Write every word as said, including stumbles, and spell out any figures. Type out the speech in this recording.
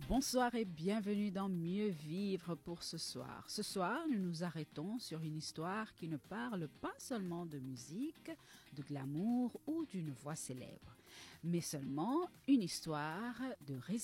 Bonsoir et bienvenue dans Mieux vivre pour ce soir. Ce soir, nous nous arrêtons sur une histoire qui ne parle pas seulement de musique, de glamour ou d'une voix célèbre, mais seulement une histoire de